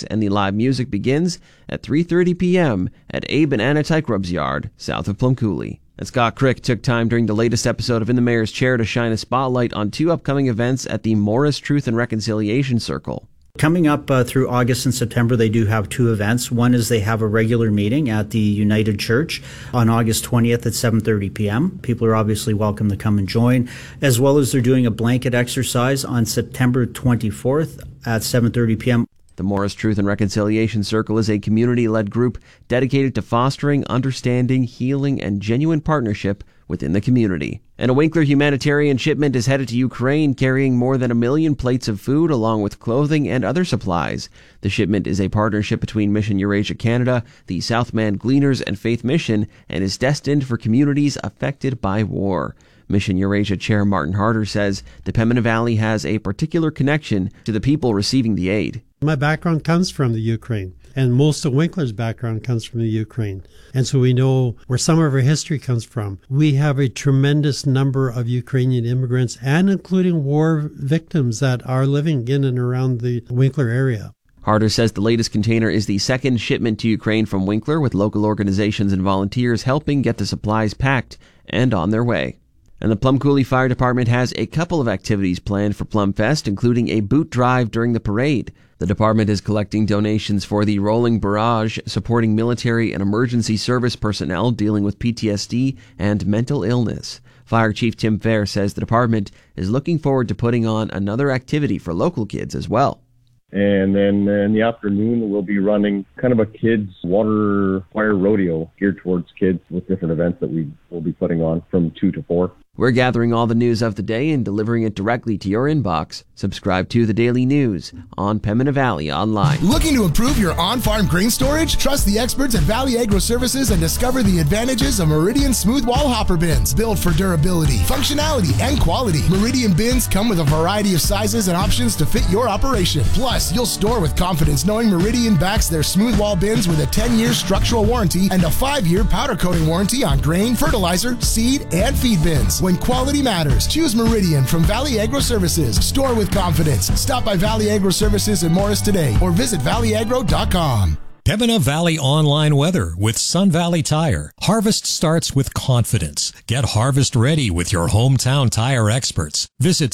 snacks, and the live music begins at 3:30 p.m. at Abe and Anna Tykrub's yard, south of Plum Coulee. And Scott Crick took time during the latest episode of In the Mayor's Chair to shine a spotlight on two upcoming events at the Morris Truth and Reconciliation Circle. Coming up through August and September, they do have two events. One is they have a regular meeting at the United Church on August 20th at 7:30 p.m. People are obviously welcome to come and join, as well as they're doing a blanket exercise on September 24th at 7:30 p.m. The Morris Truth and Reconciliation Circle is a community-led group dedicated to fostering, understanding, healing, and genuine partnership within the community. And a Winkler humanitarian shipment is headed to Ukraine carrying more than 1 million plates of food along with clothing and other supplies. The shipment is a partnership between Mission Eurasia Canada, the Southman Gleaners, and Faith Mission and is destined for communities affected by war. Mission Eurasia Chair Martin Harder says the Pembina Valley has a particular connection to the people receiving the aid. My background comes from the Ukraine, and most of Winkler's background comes from the Ukraine. And so we know where some of our history comes from. We have a tremendous number of Ukrainian immigrants, and including war victims that are living in and around the Winkler area. Harder says the latest container is the second shipment to Ukraine from Winkler, with local organizations and volunteers helping get the supplies packed and on their way. And the Plum Coulee Fire Department has a couple of activities planned for Plum Fest, including a boot drive during the parade. The department is collecting donations for the Rolling Barrage, supporting military and emergency service personnel dealing with PTSD and mental illness. Fire Chief Tim Fair says the department is looking forward to putting on another activity for local kids as well. And then in the afternoon, we'll be running kind of a kids' water fire rodeo geared towards kids with different events that we will be putting on from 2 to 4. We're gathering all the news of the day and delivering it directly to your inbox. Subscribe to The Daily News on Pembina Valley Online. Looking to improve your on-farm grain storage? Trust the experts at Valley Agro Services and discover the advantages of Meridian Smooth Wall Hopper Bins. Built for durability, functionality, and quality. Meridian bins come with a variety of sizes and options to fit your operation. Plus, you'll store with confidence knowing Meridian backs their smooth wall bins with a 10-year structural warranty and a 5-year powder coating warranty on grain, fertilizer, seed, and feed bins. When quality matters, choose Meridian from Valley Agro Services. Store with confidence. Stop by Valley Agro Services in Morris today or visit valleyagro.com. Pembina Valley Online Weather with Sun Valley Tire. Harvest starts with confidence. Get harvest ready with your hometown tire experts. Visit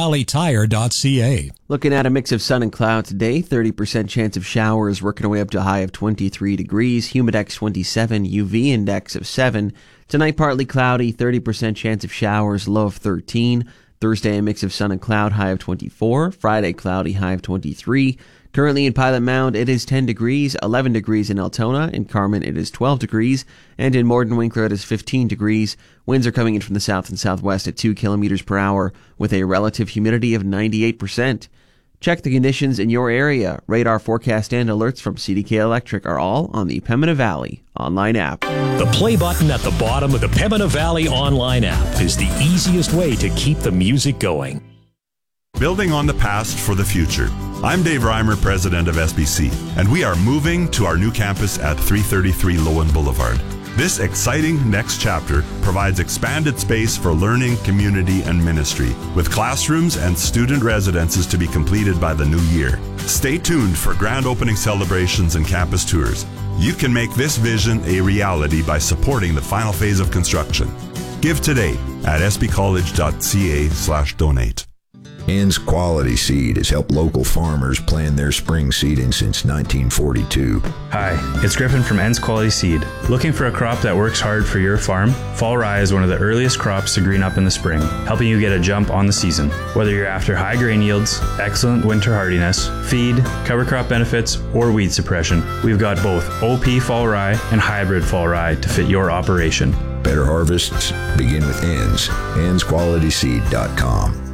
sunvalleytire.ca. Looking at a mix of sun and cloud today, 30% chance of showers, working our way up to a high of 23 degrees, humidex 27, UV index of 7. Tonight, partly cloudy, 30% chance of showers, low of 13. Thursday, a mix of sun and cloud, high of 24. Friday, cloudy, high of 23. Currently in Pilot Mound, it is 10 degrees, 11 degrees in Altona. In Carmen, it is 12 degrees. And in Morden Winkler, it is 15 degrees. Winds are coming in from the south and southwest at 2 kilometers per hour with a relative humidity of 98%. Check the conditions in your area. Radar forecast and alerts from CDK Electric are all on the Pembina Valley online app. The play button at the bottom of the Pembina Valley online app is the easiest way to keep the music going. Building on the past for the future. I'm Dave Reimer, president of SBC, and we are moving to our new campus at 333 Lowen Boulevard. This exciting next chapter provides expanded space for learning, community, and ministry, with classrooms and student residences to be completed by the new year. Stay tuned for grand opening celebrations and campus tours. You can make this vision a reality by supporting the final phase of construction. Give today at sbcollege.ca/donate. Ann's Quality Seed has helped local farmers plan their spring seeding since 1942. Hi, it's Griffin from Ann's Quality Seed. Looking for a crop that works hard for your farm? Fall rye is one of the earliest crops to green up in the spring, helping you get a jump on the season. Whether you're after high grain yields, excellent winter hardiness, feed, cover crop benefits, or weed suppression, we've got both OP fall rye and hybrid fall rye to fit your operation. Better harvests begin with Ann's. Ann'sQualitySeed.com.